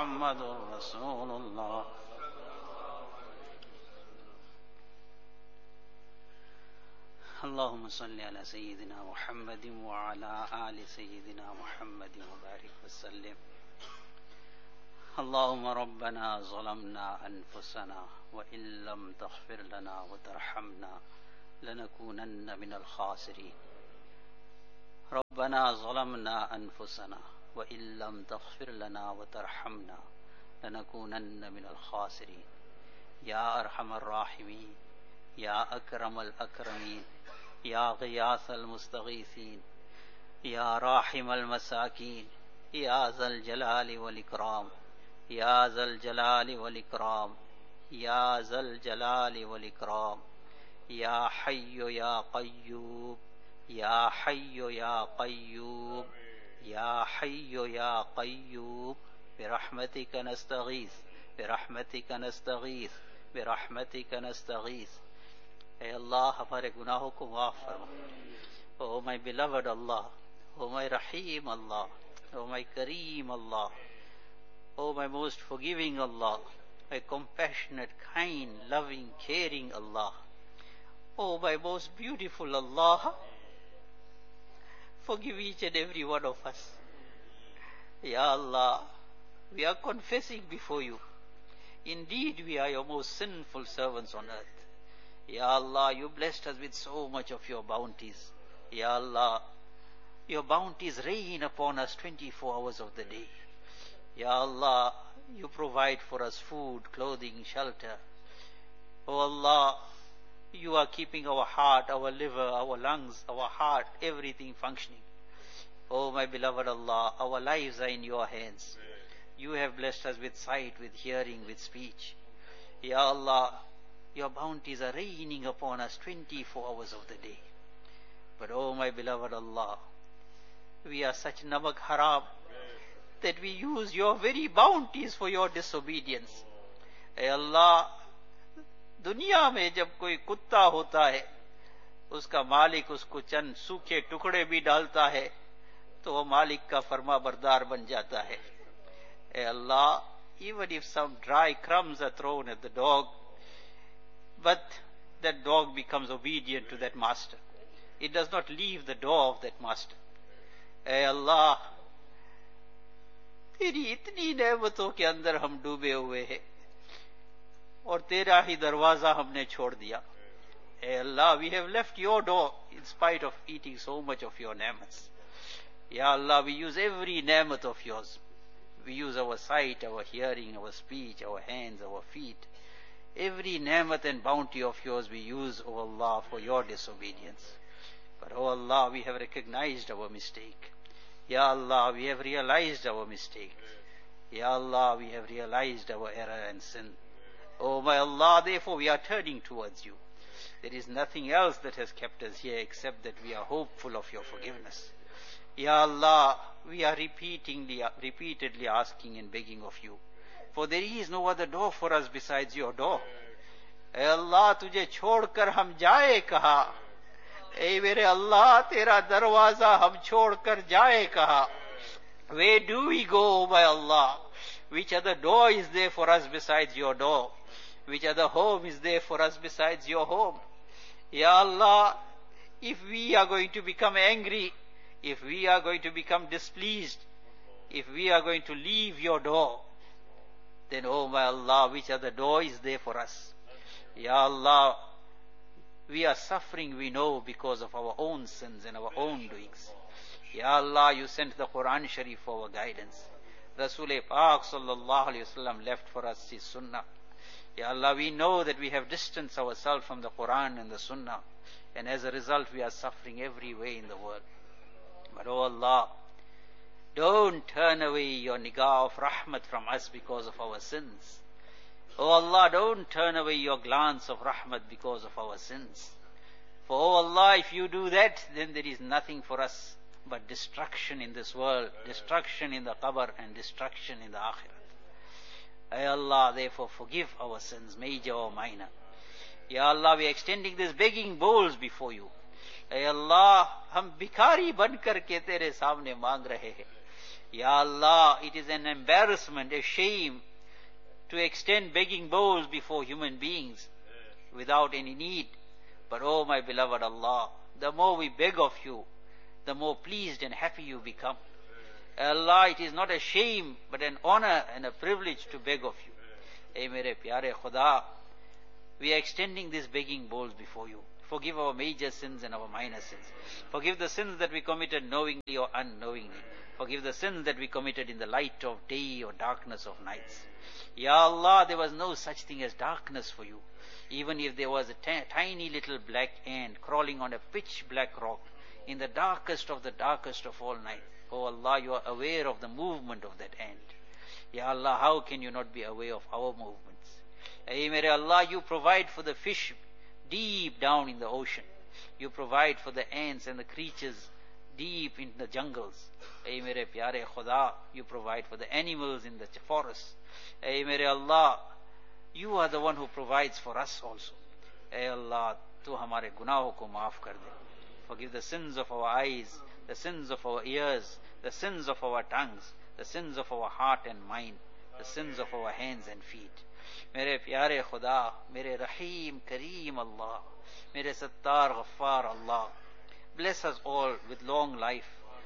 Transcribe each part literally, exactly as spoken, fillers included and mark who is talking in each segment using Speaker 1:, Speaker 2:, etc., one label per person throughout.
Speaker 1: मुहम्मदुर रसूलुल्लाह। अल्लाहुम्मा सल्लि अला सय्यिदिना मुहम्मदिन व अला आलि सय्यिदिना मुहम्मदिन व बारिक वसल्लिम। अल्लाहुम्मा रब्बना ज़लमना अनफुसना व इल्लम तग़फिर लना व तरहमना लनकूनन्न मिनल खासिरीन। रब्बना ज़लमना अनफुसना व इल्लम तग़फिर लना व तरहमना लनकूनन्न मिनल खासिरीन। या अरहमर राहिमीन, या अकरमल अकरमीन, या ग़ियासल मुस्तग़ीसीन, या राहिमल मसाकीन, या ज़ल जलाली वल इकराम, या ज़ल जलाली वल इकराम, या ज़ल जलाली वल इकराम। या हय्यु या क़य्यूम, या हय्यु या क़य्यूम, या हय्यु या क़य्यूम। बिरहमतिक नस्तगीस, बिरहमतिक नस्तगीस, बिरहमतिक नस्तगीस। ए अल्लाह, हमारे गुनाहों को माफ फरमा। Oh my beloved Allah, oh my Rahim Allah, oh my Karim Allah, oh my most forgiving Allah, my compassionate, kind, loving, caring Allah. Oh, my most beautiful Allah, forgive each and every one of us. Ya Allah, we are confessing before you. Indeed, we are your most sinful servants on earth. Ya Allah, you blessed us with so much of your bounties. Ya Allah, your bounties rain upon us twenty-four hours of the day. Ya Allah, you provide for us food, clothing, shelter. Oh Allah, you are keeping our heart, our liver, our lungs, our heart, everything functioning. Oh my beloved Allah, our lives are in your hands. You have blessed us with sight, with hearing, with speech. Ya Allah, your bounties are raining upon us twenty-four hours of the day. But oh my beloved Allah, we are such namak haram that we use your very bounties for your disobedience. Hey Allah, दुनिया में जब कोई कुत्ता होता है, उसका मालिक उसको चंद सूखे टुकड़े भी डालता है तो वो मालिक का फरमा बरदार बन जाता है. Hey Allah, even if some dry crumbs are thrown at the dog, but that dog becomes obedient to that master. It does not leave the door of that master. Hey Allah, तेरी इतनी नेमतों के अंदर हम डूबे हुए हैं और तेरा ही दरवाजा हमने छोड़ दिया. Hey Allah, we have left your door in spite of eating so much of your ne'mats. Ya Allah, we use every ne'mat of yours. We use our sight, our hearing, our speech, our hands, our feet. Every ne'mat and bounty of yours we use, O Allah, for your disobedience. But O Allah, we have recognized our mistake. Ya Allah, we have realized our mistake. Ya Allah, we have realized our error and sin. Oh my Allah, therefore we are turning towards you. There is nothing else that has kept us here except that we are hopeful of your forgiveness. Ya Allah, we are repeatedly, repeatedly asking and begging of you. For there is no other door for us besides your door. Hey Allah, तुझे छोड़कर हम जाए कहाँ? ए मेरे अल्लाह, तेरा दरवाजा हम छोड़कर जाए कहाँ? Where do we go, my Allah? Which other door is there for us besides your door? Which other home is there for us besides your home? Ya Allah, if we are going to become angry, if we are going to become displeased, if we are going to leave your door, then oh my Allah, which other door is there for us? Ya Allah, we are suffering, we know, because of our own sins and our own doings. Ya Allah, you sent the Quran Sharif for our guidance. Rasul Pak sallallahu alayhi wasallam left for us his sunnah. Ya Allah, we know that we have distanced ourselves from the Quran and the sunnah, and as a result we are suffering every way in the world. But oh Allah, don't turn away your nigah of rahmat from us because of our sins. Oh Allah, don't turn away your glance of rahmat because of our sins. For oh Allah, if you do that, then there is nothing for us but destruction in this world, destruction in the qabr, and destruction in the akhirat. Ay Allah, therefore forgive our sins, major or minor. Ya Allah, we are extending these begging bowls before you. Ay Allah, हम भिखारी बन करके तेरे सामने मांग रहे हैं. Ya Allah, it is an embarrassment, a shame to extend begging bowls before human beings without any need. But oh my beloved Allah, the more we beg of you, the more pleased and happy you become. Allah, it is not a shame, but an honor and a privilege to beg of you. Ey mere pyare Khuda, we are extending these begging bowls before you. Forgive our major sins and our minor sins. Forgive the sins that we committed knowingly or unknowingly. Forgive the sins that we committed in the light of day or darkness of nights. Ya Allah, there was no such thing as darkness for you. Even if there was a t- tiny little black ant crawling on a pitch black rock in the darkest of the darkest of all nights. Oh Allah, you are aware of the movement of that ant. Ya Allah, how can you not be aware of our movements? Ay mere Allah, you provide for the fish deep down in the ocean. You provide for the ants and the creatures deep in the jungles. Ay mere pyare Khuda, you provide for the animals in the forests. Ay mere Allah, you are the one who provides for us also. Ay Allah, tu hamare gunaho ko maaf kar de. Forgive the sins of our eyes, the sins of our ears, the sins of our tongues, the sins of our heart and mind, the sins of our hands and feet. Mere pyare Khuda, mere Rahim, Kareem Allah, mere Sattar, Ghaffar Allah, bless us all with long life.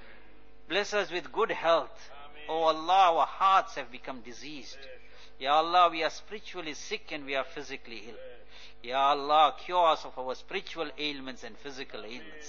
Speaker 1: Bless us with good health. Oh Allah, our hearts have become diseased. Ya Allah, we are spiritually sick and we are physically ill. Ya Allah, cure us of our spiritual ailments and physical ailments.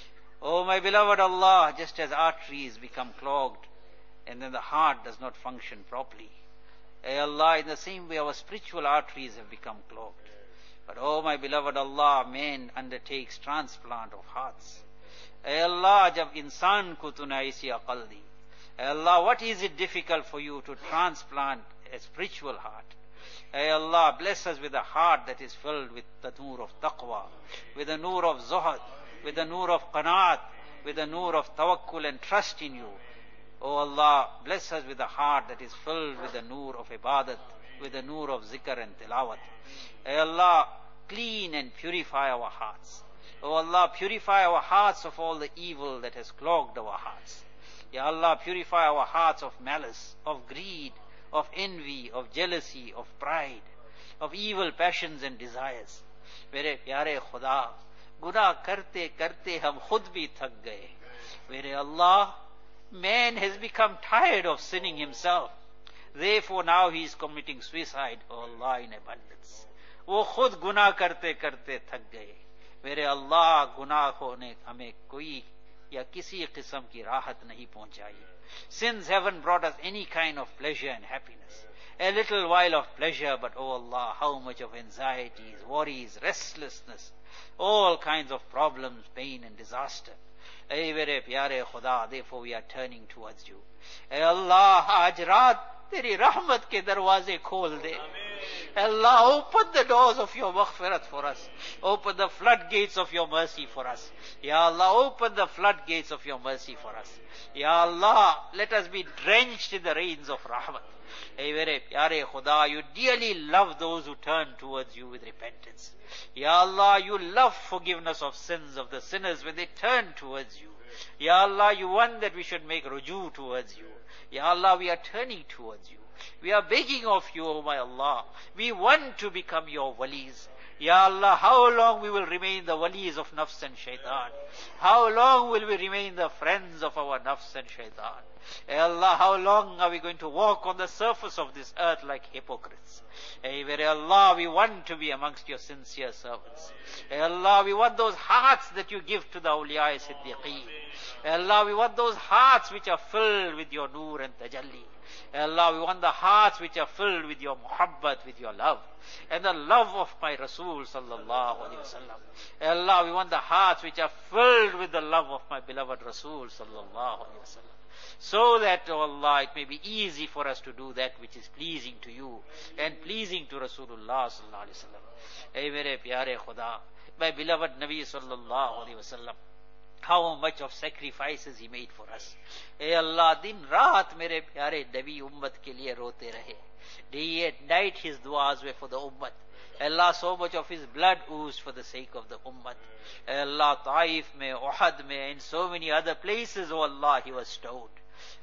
Speaker 1: Oh my beloved Allah, just as arteries become clogged and then the heart does not function properly. Ay Allah, in the same way our spiritual arteries have become clogged. But oh my beloved Allah, man undertakes transplant of hearts. Ay Allah, jab insan ko tuna isi aqal di. Ay Allah, what is it difficult for you to transplant a spiritual heart? Ay Allah, bless us with a heart that is filled with the noor of taqwa, with the noor of zuhd, with the noor of qanaat, with the noor of tawakkul and trust in you. Oh Allah, bless us with a heart that is filled with the noor of ibadat, with the noor of zikr and tilawat. Ay Allah, clean and purify our hearts. Oh Allah, purify our hearts of all the evil that has clogged our hearts. Ya Allah, purify our hearts of malice, of greed, of envy, of jealousy, of pride, of evil passions and desires. Mere pyare Khuda, guna karte karte hum khud bhi thak gaye. Mere Allah, man has become tired of sinning himself. Therefore now he is committing suicide. Oh Allah, in abundance. वो खुद गुनाह करते करते थक गए. मेरे अल्लाह, गुनाहों ने हमें कोई या किसी किस्म की राहत नहीं पहुंचाई. Sins haven't brought us any kind of pleasure and happiness. A little while of pleasure, but oh Allah, how much of anxieties, worries, restlessness, all kinds of problems, pain and disaster. Ay mere pyare Khuda, therefore we are turning towards you. Ay Allah, aaj raat teri rahmat ke darwaze khol de. Allah, open the doors of your maghfirat for us. Open the floodgates of your mercy for us. Ya Allah, open the floodgates of your mercy for us. Ya Allah, let us be drenched in the rains of rahmat. Ay mere pyare Khuda, you dearly love those who turn towards you with repentance. Ya Allah, you love forgiveness of sins of the sinners when they turn towards you. Ya Allah, you want that we should make ruju towards you. Ya Allah, we are turning towards you. We are begging of you, O my Allah. We want to become your walis. Ya Allah, how long we will remain the walis of nafs and shaitan? How long will we remain the friends of our nafs and shaitan? Ya Allah, how long are we going to walk on the surface of this earth like hypocrites? Hey, very Allah, we want to be amongst your sincere servants. Hey Allah, we want those hearts that you give to the awliya siddiqeen. Hey Allah, we want those hearts which are filled with your noor and tajalli. Hey Allah, we want the hearts which are filled with your muhabbat, with your love, and the love of my Rasul sallallahu alaihi wasallam. Hey Allah, we want the hearts which are filled with the love of my beloved Rasul sallallahu alaihi wasallam. So that, oh Allah, it may be easy for us to do that which is pleasing to you and pleasing to Rasulullah sallallahu alaihi wasallam. Hey mere pyare Khuda, my beloved Nabi sallallahu alaihi wasallam, how much of sacrifices he made for us. Hey Allah, din raat mere pyare Nabi ummat ke liye rote rahe. Day and night his du'as were for the ummat. Allah, so much of his blood oozed for the sake of the ummat. Allah, Taif mein, Uhud mein, and so many other places, oh Allah, he was stoned.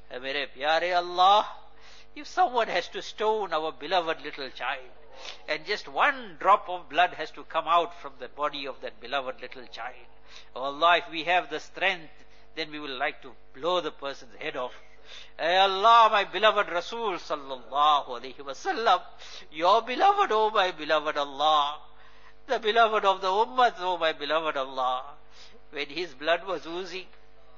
Speaker 1: Eh, mere pyare Allah, if someone has to stone our beloved little child, and just one drop of blood has to come out from the body of that beloved little child, oh Allah, if we have the strength, then we will like to blow the person's head off. Hey Allah, my beloved Rasul sallallahu alayhi wasallam, your beloved, oh my beloved Allah, the beloved of the ummah, oh my beloved Allah, when his blood was oozing,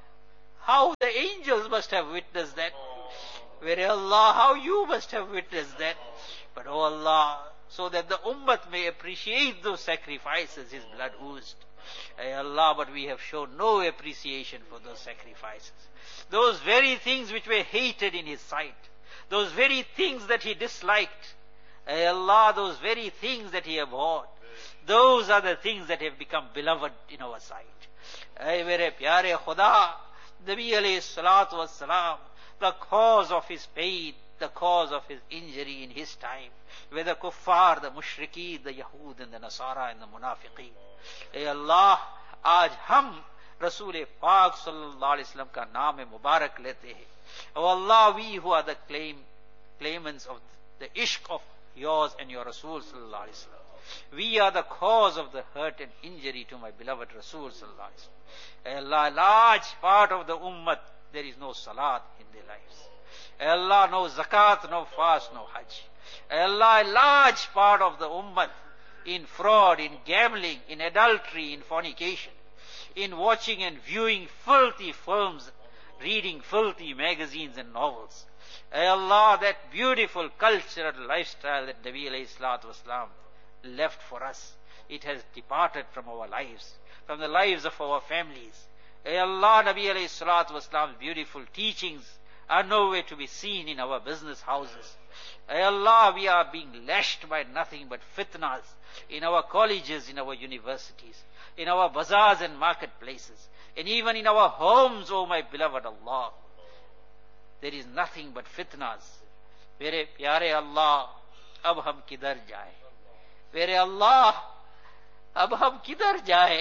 Speaker 1: how the angels must have witnessed that. Where Allah, how you must have witnessed that. But oh Allah, so that the ummah may appreciate those sacrifices, his blood oozed. Hey Allah, but we have shown no appreciation for those sacrifices. Those very things which were hated in his sight, those very things that he disliked, hey Allah, those very things that he abhorred, those are the things that have become beloved in our sight. Hey mere pyare Khuda, Nabi alayhi salatu wassalam, the cause of his pain, the cause of his injury in his time, were the kuffar, the mushrikeen, the Yahud and the Nasara and the Munafiqeen. Hey Allah, aaj hum Rasul Pak sallallahu alayhi wasallam ka naam mubarak lete hai. Oh Allah, we who are the claim, claimants of the ishq of yours and your Rasul sallallahu alayhi wasallam, we are the cause of the hurt and injury to my beloved Rasul sallallahu alayhi wasallam. Hey Allah, large part of the ummah, there is no salat in their lives. Hey Allah, no zakat, no fast, no hajj. Hey Allah, a large part of the ummah in fraud, in gambling, in adultery, in fornication, in watching and viewing filthy films, reading filthy magazines and novels. Hey Allah, that beautiful cultural lifestyle that Nabi alayhi salatu wasalam left for us, it has departed from our lives, from the lives of our families. Hey Allah, Nabi alayhi salatu wasalam's beautiful teachings are nowhere to be seen in our business houses. Hey Allah, we are being lashed by nothing but fitnas in our colleges, in our universities, in our bazaars and marketplaces, and even in our homes, oh my beloved Allah. There is nothing but fitnas. Mere pyare Allah, ab hum kidhar jaye? Mere Allah, ab hum kidhar jaye?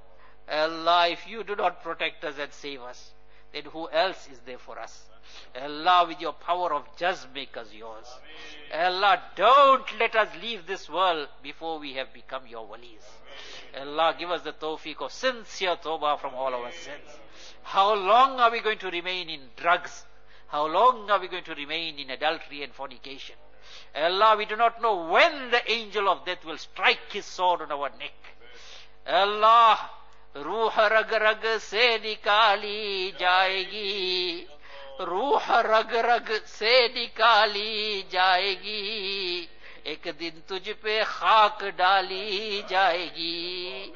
Speaker 1: Allah, if you do not protect us and save us, then who else is there for us? Allah, with your power of jazz, make us yours. Allah, don't let us leave this world before we have become your walis. Allah, give us the tawfiq of sincere tawbah from all our sins. How long are we going to remain in drugs? How long are we going to remain in adultery and fornication? Allah, we do not know when the angel of death will strike his sword on our neck. Allah, रूह रग रग से निकाली जाएगी, रूह रग रग से निकाली जाएगी, एक दिन तुझ पे खाक डाली जाएगी.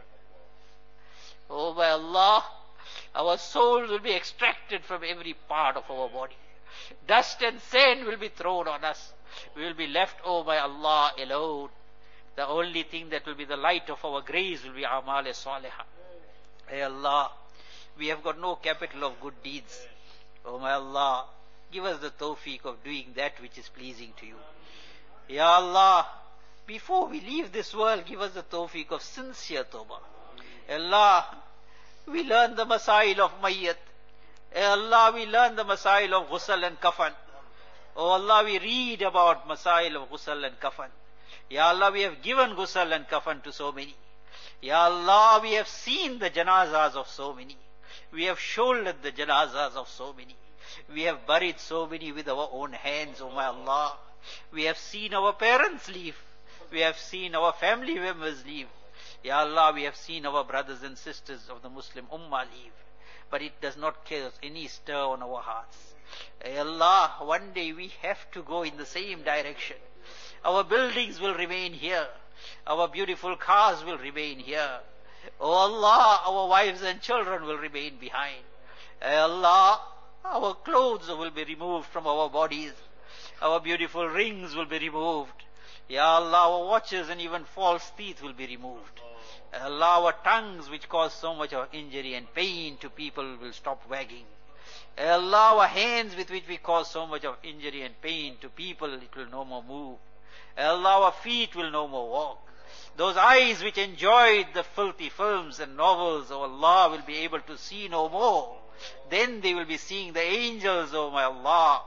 Speaker 1: Oh my Allah, our souls will be extracted from every part of our body. Dust and sand will be thrown on us. We will be left, oh my Allah, alone. The only thing that will be the light of our graves will be Amal-e-Salihah. Hey Allah, we have got no capital of good deeds. Oh my Allah, give us the tawfiq of doing that which is pleasing to you. Ya Allah, before we leave this world, give us the tawfiq of sincere tawbah. Allah, we learn the masail of mayyat. Allah, we learn the masail of ghusl and kafan. Oh Allah, we read about masail of ghusl and kafan. Ya Allah, we have given ghusl and kafan to so many. Ya Allah, we have seen the janazas of so many. We have shouldered the janazas of so many. We have buried so many with our own hands, oh my Allah. We have seen our parents leave. We have seen our family members leave. Ya Allah, we have seen our brothers and sisters of the Muslim Ummah leave. But it does not cause any stir on our hearts. Hey Allah, one day we have to go in the same direction. Our buildings will remain here. Our beautiful cars will remain here. Oh Allah, our wives and children will remain behind. Hey Allah, our clothes will be removed from our bodies. Our beautiful rings will be removed. Ya Allah, our watches and even false teeth will be removed. Allah, our tongues which cause so much of injury and pain to people will stop wagging. Allah, our hands with which we cause so much of injury and pain to people, it will no more move. Allah, our feet will no more walk. Those eyes which enjoyed the filthy films and novels, oh Allah, will be able to see no more. Then they will be seeing the angels, oh my Allah.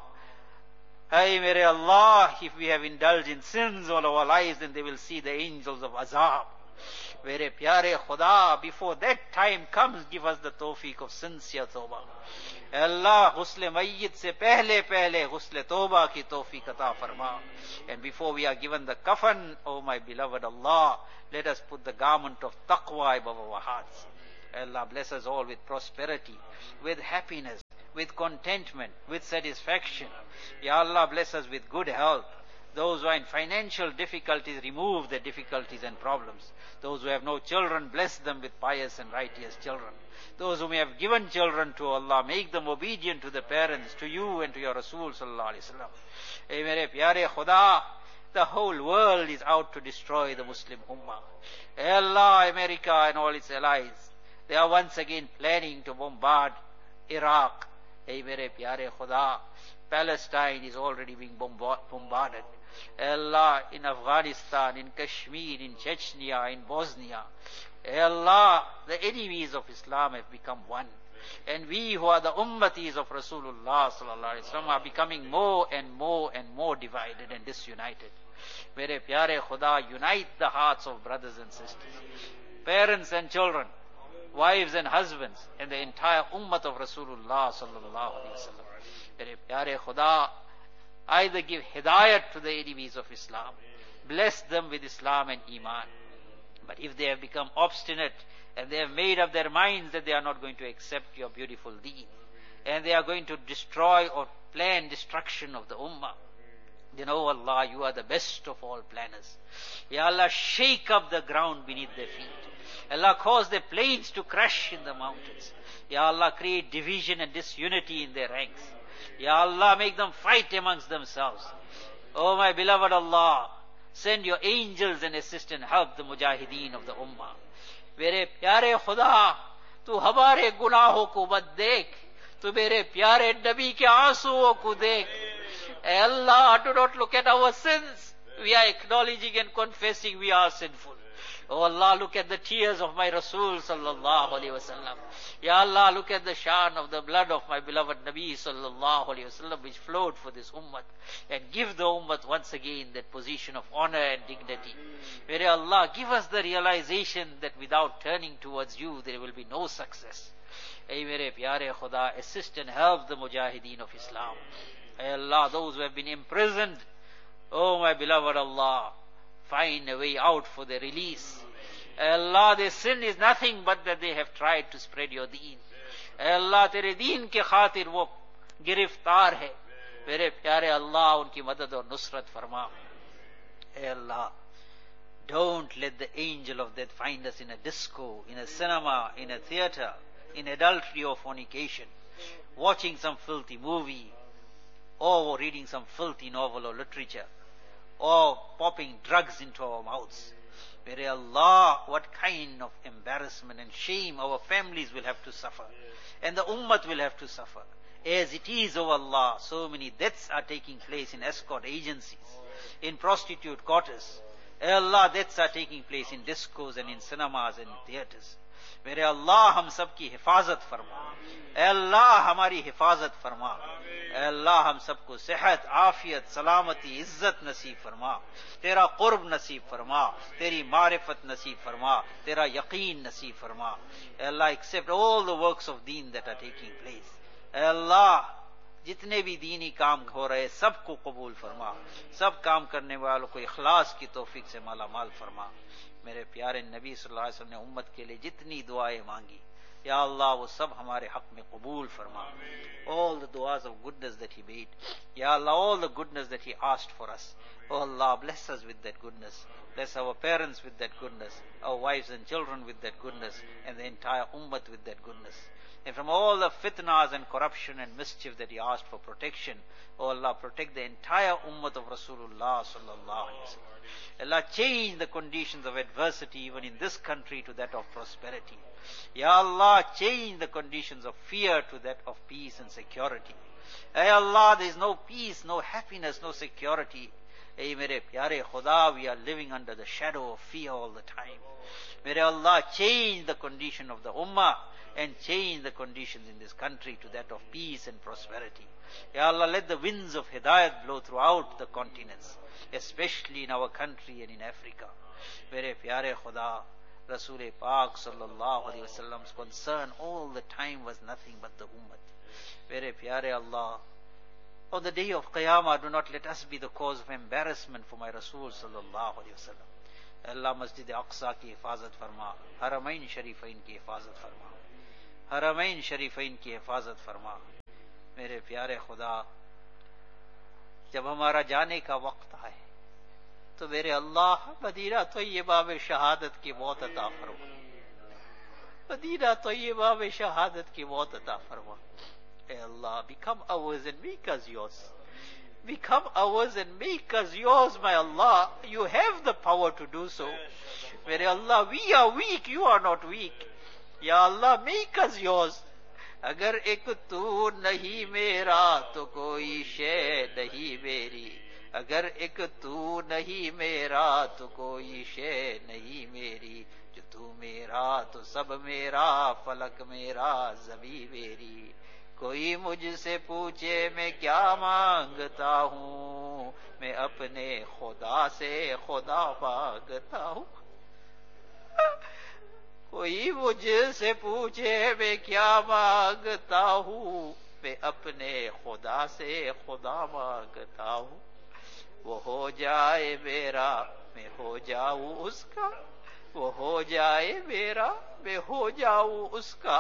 Speaker 1: Hey, mere Allah, if we have indulged in sins all our lives, then they will see the angels of azab. Mere pyare Khuda, before that time comes, give us the tawfiq of sincere tawbah. Allah, ghusl mayyit se pehle pehle ghusl tawbah ki tawfiq ata farma. And before we are given the kafan, oh my beloved Allah, let us put the garment of taqwa above our hearts. Allah bless us all with prosperity, with happiness, with contentment, with satisfaction. Ya Allah bless us with good health. Those who are in financial difficulties, remove the difficulties and problems. Those who have no children, bless them with pious and righteous children. Those whom you have given children to, Allah, make them obedient to the parents, to you and to your Rasul sallallahu alaihi wasallam. Hey mere pyare Khuda, the whole world is out to destroy the Muslim Ummah. Hey Allah, America and all its allies, they are once again planning to bombard Iraq. Hey mere pyare Khuda, Palestine is already being bombarded. Allah, in Afghanistan, in Kashmir, in Chechnya, in Bosnia. Allah, the enemies of Islam have become one. And we who are the ummatis of Rasulullah sallallahu alaihi wasallam are becoming more and more and more divided and disunited. Mere pyare Khuda, unite the hearts of brothers and sisters, parents and children, wives and husbands, and the entire ummat of Rasulullah sallallahu alaihi wasallam. Mere pyare Khuda, either give hidayat to the enemies of Islam, bless them with Islam and Iman. But if they have become obstinate and they have made up their minds that they are not going to accept your beautiful deen, and they are going to destroy or plan destruction of the ummah, then, oh Allah, you are the best of all planners. Ya Allah, shake up the ground beneath their feet. Allah, cause their planes to crash in the mountains. Ya Allah, create division and disunity in their ranks. Ya Allah, make them fight amongst themselves. Oh my beloved Allah, send your angels and assist and help the mujahideen of the ummah. Mere pyare Khuda, tu hamare gunaho ko mat dekh, tu mere pyare Nabi ke aansuon ko dekh. Hey Allah, do not look at our sins. We are acknowledging and confessing we are sinful. Oh Allah, look at the tears of my Rasul sallallahu alaihi wasallam. Ya Allah, look at the shan of the blood of my beloved Nabi sallallahu alaihi wasallam which flowed for this ummah, and give the ummah once again that position of honor and dignity. May Allah give us the realization that without turning towards you there will be no success. Hey mere pyare Khuda, assist and help the mujahideen of Islam. Hey Allah, those who have been imprisoned, oh my beloved Allah, find a way out for their release. Allah, their sin is nothing but that they have tried to spread your deen. Allah, tere deen ke khatir wo giriftar hai. Mere pyare Allah, unki madad aur nusrat farma. Allah, don't let the angel of death find us in a disco, in a cinema, in a theater, in adultery or fornication, watching some filthy movie, or reading some filthy novel or literature, or popping drugs into our mouths. May Allah, what kind of embarrassment and shame our families will have to suffer, and the ummah will have to suffer. As it is, O Allah, so many deaths are taking place in escort agencies, in prostitute quarters. Allah, deaths are taking place in discos and in cinemas and theaters. May Allah hum sab ki hifazat farma. Allah hamari hifazat farma. Allah hum sabko sehat, afiyat, salamati, izzat naseeb farma. Tera qurb naseeb farma. Teri marifat naseeb farma. Tera yaqeen naseeb farma. Allah, accept all the works of deen that are taking place. Allah, जितने भी दीनी काम हो रहे सबको कबूल फरमा, सब काम करने वालों को इखलास की तौफीक से माला माल फरमा. मेरे प्यारे नबी सल्लल्लाहु अलैहि वसल्लम ने उम्मत के लिए जितनी दुआएं मांगी, या अल्लाह वो सब हमारे हक में कबूल फरमा. All the du'as of goodness that he made, Ya Allah, all the goodness that he asked for us, oh Allah, bless us with that goodness. Bless our parents with that goodness, our wives and children with that goodness, and the entire ummah with that goodness. And from all the fitnas and corruption and mischief that he asked for protection, oh Allah, protect the entire ummah of Rasulullah sallallahu alaihi wasallam. Allah, change the conditions of adversity even in this country to that of prosperity. Ya Allah, change the conditions of fear to that of peace and security. Ya Allah, there is no peace, no happiness, no security Hey mere pyare Khuda, we are living under the shadow of fear all the time. May Allah change the condition of the ummah and change the conditions in this country to that of peace and prosperity. Ya Allah, let the winds of hidayat blow throughout the continents, especially in our country and in Africa. Mere pyare Khuda, Rasul Pak sallallahu alaihi wasallam's concern all the time was nothing but the ummah. Mere pyare Allah, on the day of Qiyamah, do not let us be the cause of embarrassment for my Rasul sallallahu alaihi wasallam. Allah Masjid Aqsa ki hifazat farma, Haramain Sharifain ki hifazat farma, Haramain Sharifain ki hifazat farma. मेरे प्यारे खुदा, जब हमारा जाने का वक्त आए तो मेरे अल्लाह मदीना तय्यबा में शहादत की मौत अता फरमा, मदीना तय्यबा में शहादत की मौत अता फरमा. Hey Allah, become ours and make us yours. Become ours and make us yours, my Allah. You have the power to do so. Mere Allah, we are weak, you are not weak. Ya Allah, make us yours. अगर एक तू नहीं मेरा तो कोई शे नहीं मेरी, अगर एक तू नहीं मेरा तो कोई शे नहीं मेरी, जो तू मेरा तो सब मेरा, फलक मेरा ज़मी मेरी. कोई मुझसे पूछे मैं क्या मांगता हूँ, मैं अपने खुदा से खुदा मांगता हूँ. कोई मुझसे पूछे मैं क्या मांगता हूँ, मैं अपने खुदा से खुदा मांगता हूँ. वो हो जाए मेरा, मैं हो जाऊँ उसका, वो हो जाए मेरा, मैं हो जाऊँ उसका.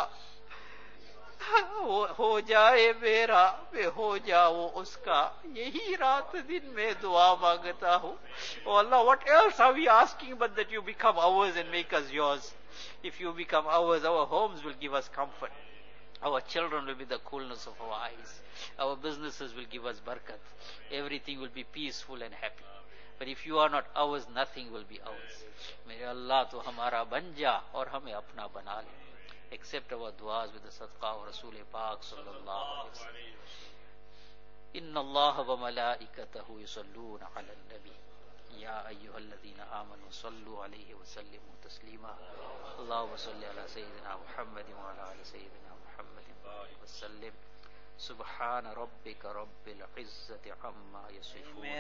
Speaker 1: वो हो जाए मेरा, मैं हो जाऊँ उसका. यही रात दिन में दुआ मांगता हूँ. Oh Allah, what else are we asking but that you become ours and make us yours? If you become ours, our homes will give us comfort. Our children will be the coolness of our eyes. Our businesses will give us barakat. Everything will be peaceful and happy. But if you are not ours, nothing will be ours. May Allah to hamara ban ja aur hame apna bana le. Accept our duas with the sadqa of Rasul Pak sallallahu alaihi wasallam. Inna Allah wa malaikatahu yusalluna ala nabi. يا أيها الذين آمنوا صلوا عليه وسلموا تسليما. اللهم صل على سيدنا محمد وعلى آل سيدنا محمد وسلم. سبحان ربك رب العزة عما يصفون.